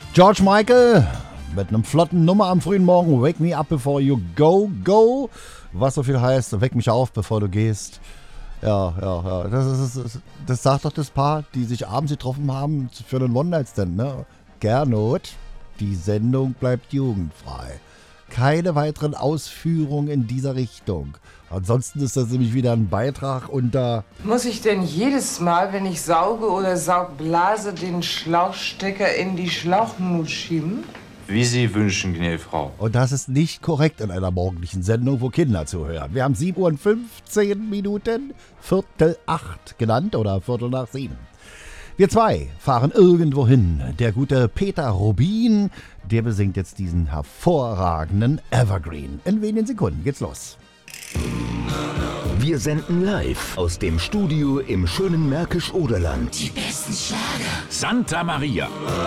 George Michael mit einem flotten Nummer am frühen Morgen. Wake me up before you go, go. Was so viel heißt, weck mich auf, bevor du gehst. Ja. Das sagt doch das Paar, die sich abends getroffen haben für einen One-Night-Stand, ne? Gernot, die Sendung bleibt jugendfrei. Keine weiteren Ausführungen in dieser Richtung. Ansonsten ist das nämlich wieder ein Beitrag unter... Muss ich denn jedes Mal, wenn ich sauge oder saugblase, den Schlauchstecker in die Schlauchnut schieben? Wie Sie wünschen, gnädige Frau. Und das ist nicht korrekt in einer morgendlichen Sendung, wo Kinder zuhören. Wir haben 7:15 Uhr, 7:45 genannt oder 7:15. Wir zwei fahren irgendwo hin. Der gute Peter Rubin, der besingt jetzt diesen hervorragenden Evergreen. In wenigen Sekunden geht's los. Wir senden live aus dem Studio im schönen Märkisch-Oderland. Die besten Schlager. Santa Maria.